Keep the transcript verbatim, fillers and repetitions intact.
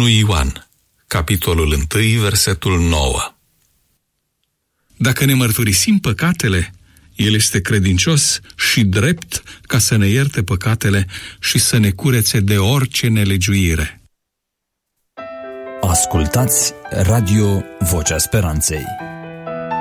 unu Ioan, capitolul unu, versetul nouă. Dacă ne mărturisim păcatele, El este credincios și drept ca să ne ierte păcatele și să ne curețe de orice nelegiuire. Ascultați Radio Vocea Speranței.